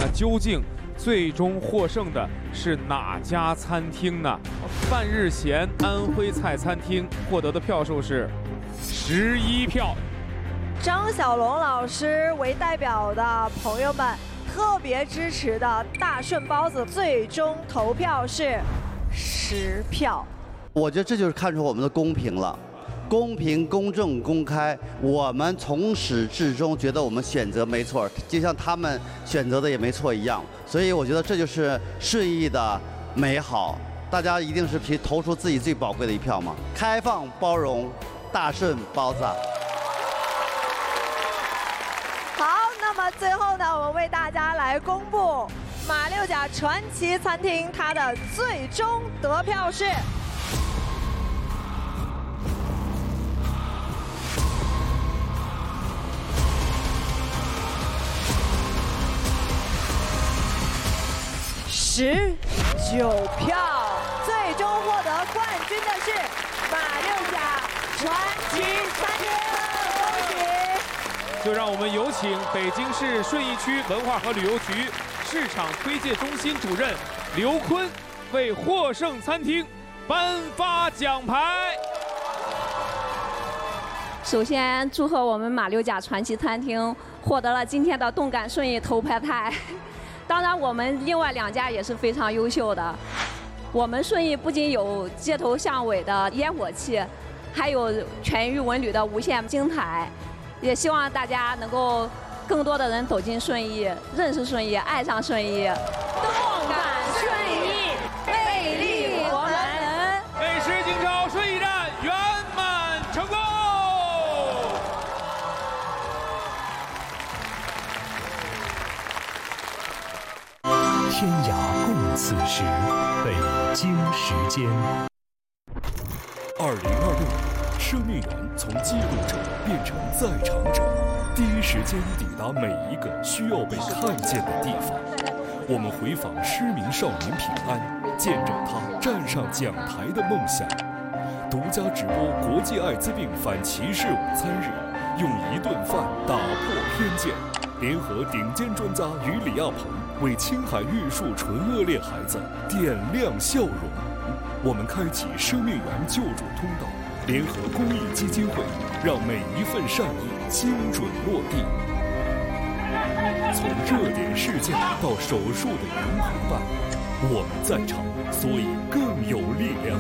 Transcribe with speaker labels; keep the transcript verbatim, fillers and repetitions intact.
Speaker 1: 究竟最终获胜的是哪家餐厅呢？半日闲安徽菜餐厅获得的票数是十一票。
Speaker 2: 张小龙老师为代表的朋友们特别支持的大顺包子，最终投票是十票。
Speaker 3: 我觉得这就是看出我们的公平了。公平、公正、公开，我们从始至终觉得我们选择没错，就像他们选择的也没错一样。所以我觉得这就是顺义的美好。大家一定是凭投出自己最宝贵的一票嘛。开放包容，大顺包子。
Speaker 2: 好，那么最后呢，我们为大家来公布马六甲传奇餐厅它的最终得票是。十九票，最终获得冠军的是马六甲传奇餐厅，恭喜！
Speaker 1: 就让我们有请北京市顺义区文化和旅游局市场推介中心主任刘坤为获胜餐厅颁发奖牌。
Speaker 4: 首先祝贺我们马六甲传奇餐厅获得了今天的动感顺义头牌菜。当然，我们另外两家也是非常优秀的。我们顺义不仅有街头巷尾的烟火气，还有全域文旅的无限精彩。也希望大家能够更多的人走进顺义，认识顺义，爱上顺义。动感顺义，魅力国门。
Speaker 1: 美食竞炒顺义站圆满成功。
Speaker 5: 天涯共此时，北京时间。二零二六年，生命园从记录者变成在场者，第一时间抵达每一个需要被看见的地方。我们回访失明少年平安，见证他站上讲台的梦想。独家直播国际艾滋病反歧视午餐日，用一顿饭打破偏见。联合顶尖专家与李亚鹏，为青海玉树纯恶劣孩子点亮笑容。我们开启生命源救助通道，联合公益基金会，让每一份善意精准落地。从热点事件到手术的云陪伴，我们在场，所以更有力量。